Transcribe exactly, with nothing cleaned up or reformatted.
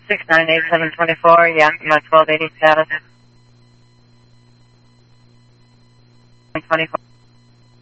six nine eight seven twenty-four, Yakima twelve eighty status. twenty-four.